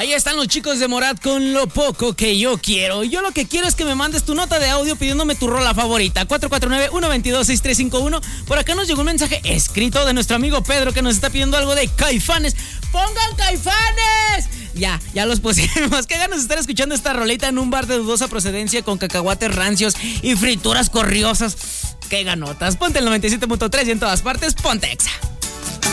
Ahí están los chicos de Morat con Lo Poco Que Yo Quiero. Yo lo que quiero es que me mandes tu nota de audio pidiéndome tu rola favorita. 449-122-6351. Por acá nos llegó un mensaje escrito de nuestro amigo Pedro que nos está pidiendo algo de Caifanes. ¡Pongan Caifanes! Ya los pusimos. Qué ganas de estar escuchando esta rolita en un bar de dudosa procedencia con cacahuates rancios y frituras corriosas. Qué ganotas. Ponte el 97.3 y en todas partes, ponte Exa.